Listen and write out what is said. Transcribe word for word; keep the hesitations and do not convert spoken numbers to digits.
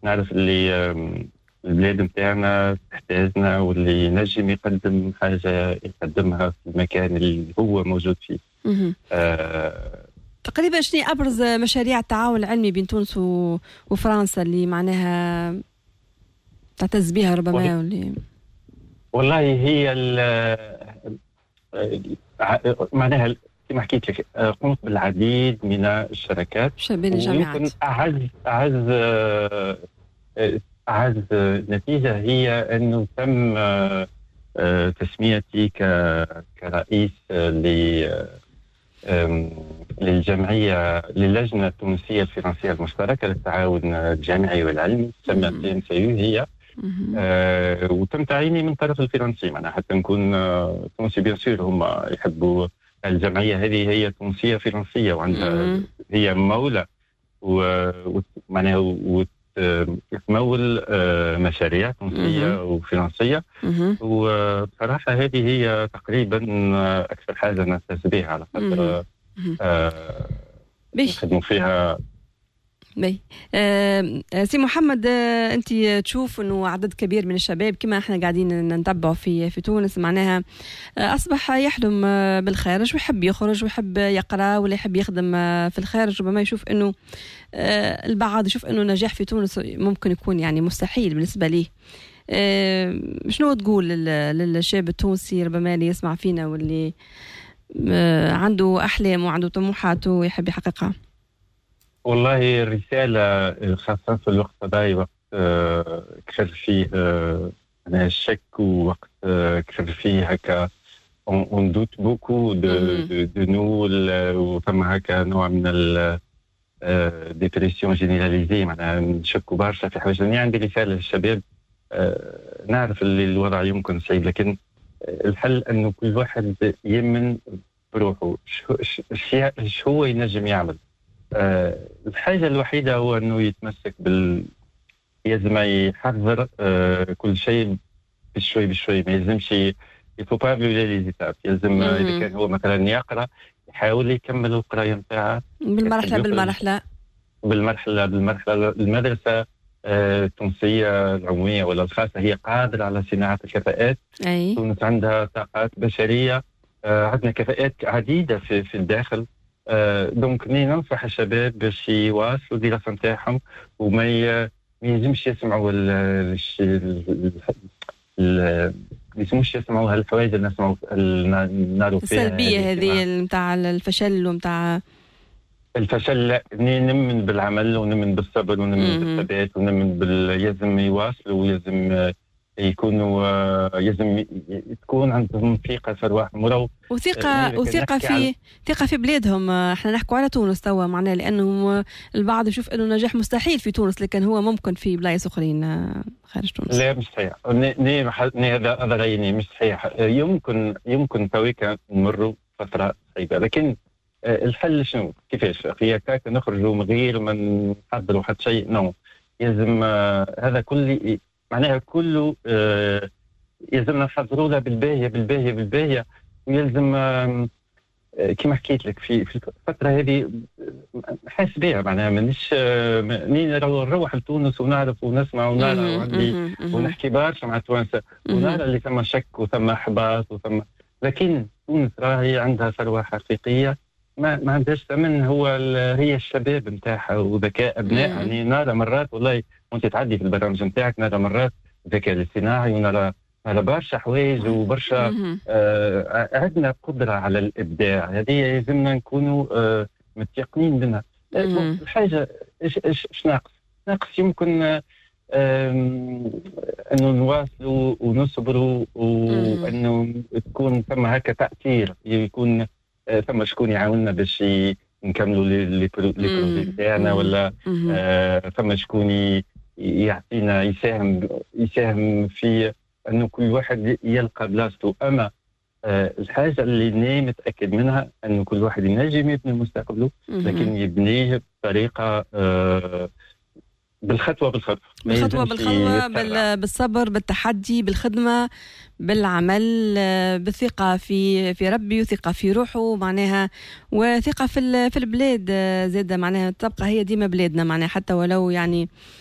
نعرف اللي آم، البلاد متاعنا تحتاجنا، واللي ينجم يقدم حاجة يقدمها في المكان اللي هو موجود فيه. مهم. آه تقريبا شنو ابرز مشاريع التعاون العلمي بين تونس و- وفرنسا اللي معناها تعتز بها ربما واللي والله هي ال- آه، معناها كما حكيت لك، آه، قمت بالعديد من الشراكات، بين ويمكن الجامعات. أعز أعز آه، أعز نتيجة هي أنه تم آه، آه، تسميتي ك- كرئيس آه، ل- آم، للجمعية للجنة التونسية الفرنسية المشتركة للتعاون الجامعي والعلمي، تسمى سي ام سي يو هي. مهم. آه، وتم تعييني من طرف الفرنسي، معناها حتى نكون آه، تونسي. بيان سور هم يحبوا الجمعية هذه، هي تونسية فرنسية وعندها مهم. هي مولى ومعناها وتمول آه، مشاريع تونسية مهم. وفرنسية. مهم. وبصراحة هذه هي تقريبا آه، أكثر حاجة نعتز بها، على مهم. خاطر مهم. آه، بي نخدموا فيها. بي آه سي محمد، آه انت تشوف انه عدد كبير من الشباب كما احنا قاعدين نتبعوا في في تونس معناها آه اصبح يحلم آه بالخارج، ويحب يخرج ويحب يقرا ولا يحب يخدم آه في الخارج. ربما يشوف انه آه البعض يشوف انه النجاح في تونس ممكن يكون يعني مستحيل بالنسبه ليه. آه شنو تقول لل- للشاب التونسي ربما اللي يسمع فينا واللي آه عنده احلام وعنده طموحات ويحب يحققها؟ والله الرسالة خاصة في الوقت هذا، وقت آه، كثر فيه آه، أنا الشك، ووقت آه، كثر فيه هكا on, on doute beaucoup de, مهم. de, de nous ال- وثم هكا نوع من الديبريسيون جينيراليزي، معناها نشكوا برشا في حاجة. أنا عندي رسالة للشباب. آه، نعرف اللي الوضع يمكن صعيب، لكن آه، الحل أنه كل واحد يمن بروحه شو, شو, شو هو ينجم يعمل. آه، الحاجة الوحيدة هو أنه يتمسك بال يلزم يحضر آه، كل شيء بشوي بشوي، ما يلزمش يفو با بلولي لي زيتاب. يلزم آه، إذا مهم. كان هو مثلا يقرأ، يحاول يكمل القراية نتاعها بالمرحله بالمرحله. بالمرحلة بالمرحلة. المدرسة آه، التونسية العمومية ولا الخاصة هي قادرة على صناعة الكفاءات. اي تونس عندها طاقات بشرية، آه، عندنا كفاءات عديدة في, في الداخل. آه، دونك ني ننصح الشباب باش يواصلوا الدراسة نتاعهم، وما ي- ما يلزمش يسمعوا ال الش- ال- ال- ما يسموش يسمعوا هالحوايج اللي نسمعوا نارو فيها السلبيه هذه كما هذه نتاع الفشل ومتاع. الفشل. لا، ني نمن بالعمل ونمن بالصبر ونمن مهم. بالثبات ونمن بال يلزم يواصلوا، ويلزم آه، يكونوا آه، يلزم ي- ي- تكون عندهم ثقة في أرواحهم. ولو وثقة وثقة في ثقة في بلادهم. احنا نحكوا على تونس توا معناه، لأنه البعض يشوف أنه النجاح مستحيل في تونس، لكن هو ممكن في بلايص أخرين خارج تونس. لا، مش صحيح. ني ني محل- ني هذا هذا رأيي مش صحيح. يمكن يمكن تويكا نمروا فترة صعيبة، لكن آه، الحل شنو؟ كيفاش؟ هي كاك نخرجوا من غير ما نحضروا حتى شيء؟ نو، يلزم آه، هذا كله معناها كله آه، يلزمنا نحضروا له بالباهية بالباهية بالباهية. ويلزم آم، آه، كما حكيت لك في في الفترة هذه آه، حاس بها، معناها مانيش آه، ماني نروح لتونس ونعرف ونسمع ونرى مهم. وعندي مهم. مهم. ونحكي برشا مع التوانسة مهم. ونرى اللي ثم شك وثم احباط وثم، لكن تونس راهي عندها ثروة حقيقية ما ما عندهاش ثمن. هو ال- هي الشباب نتاعها وذكاء ابناء. مهم. يعني نرى مرات والله وانت تعدي في البرامج نتاعك، نرى مرات الذكاء الاصطناعي، ونرى على برشا حوايج وبرشا مهم. آه عندنا قدرة على الإبداع. هذه يلزمنا نكونوا آه متيقنين منها. آه مهم. الحاجة إيش إيش إيش ناقص؟ ناقص يمكن آه انه نواصلوا ونصبروا، مهم. وانه تكون ثم هكا تاثير، يكون آه، ثم شكون يعاوننا باش ي- نكملوا لي لي برو- لي بروجي مهم. تاعنا، ولا مهم. آه، ثم شكون ي- يعطينا يساهم يساهم في انه كل واحد يلقى بلاصته. اما آه، الحاجه اللي أنا متاكد منها انه كل واحد ينجم يبني مستقبله، لكن مهم. يبنيه بطريقه آه، بالخطوه بالخطوه. ما بالخطوة يلزمش بالخطوة يتسرع. بال- بالصبر بالتحدي بالخدمة بالعمل، آه، بالثقة في في ربي وثقة في روحه معناها، وثقة في ال- في البلاد. آه، زادة معناها تبقى هي ديما بلادنا معناها، حتى ولو يعني